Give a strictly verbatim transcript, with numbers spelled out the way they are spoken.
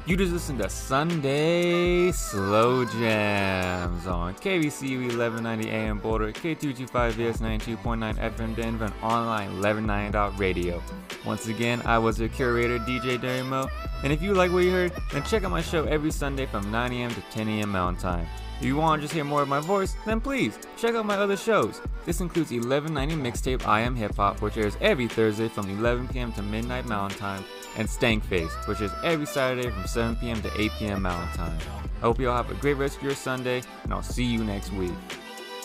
You just listened to Sunday Slow Jams on K B C U eleven ninety A M Boulder, K two twenty-five V S ninety-two point nine F M Denver, and online eleven ninety dot radio. Once again, I was your curator, D J Derry Mo, and if you like what you heard, then check out my show every Sunday from nine a.m. to ten a.m. Mountain Time. If you want to just hear more of my voice, then please check out my other shows. This includes eleven ninety Mixtape I Am Hip Hop, which airs every Thursday from eleven p.m. to midnight Mountain Time, and Stankface, which is every Saturday from seven p.m. to eight p.m. Mountain Time. I hope you all have a great rest of your Sunday, and I'll see you next week.